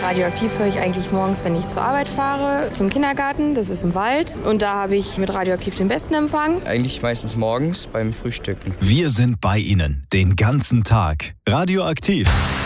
Radioaktiv höre ich eigentlich morgens, wenn ich zur Arbeit fahre, zum Kindergarten, das ist im Wald. Und da habe ich mit Radioaktiv den besten Empfang. Eigentlich meistens morgens beim Frühstücken. Wir sind bei Ihnen den ganzen Tag. Radioaktiv.